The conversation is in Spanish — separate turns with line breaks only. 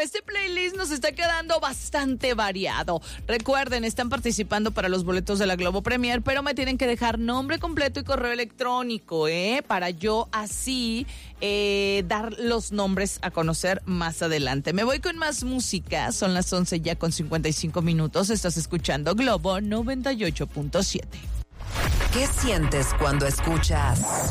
este playlist nos está quedando bastante variado. Recuerden, están participando para los boletos de la Globo Premier, pero me tienen que dejar nombre completo y correo electrónico, para yo así dar los nombres a conocer más adelante. Me voy con más música, son las 11 ya con 55 minutos. Estás escuchando Globo 98.7.
¿Qué sientes cuando escuchas